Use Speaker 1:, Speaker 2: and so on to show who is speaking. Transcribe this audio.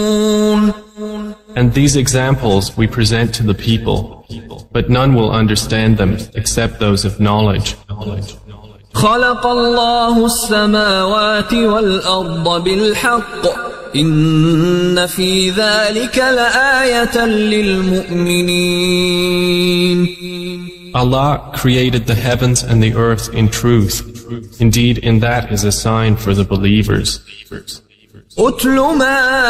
Speaker 1: And these examples we present to the people, but none will understand them except those of knowledge.
Speaker 2: خلق الله السماوات والأرض بالحق إن في ذلك لآية للمؤمنين.
Speaker 1: Allah created the heavens and the earth in truth. Indeed, in that is a sign for the believers.
Speaker 2: أتل ما